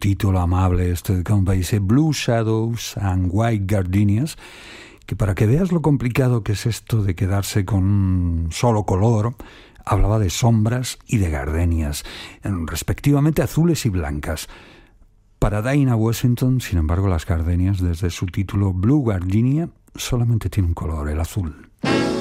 título amable este de Count Basie, Blue Shadows and White Gardenias, que para que veas lo complicado que es esto de quedarse con un solo color, hablaba de sombras y de gardenias, respectivamente azules y blancas. Para Dinah Washington, sin embargo, las gardenias, desde su título Blue Gardenia, solamente tiene un color, el azul.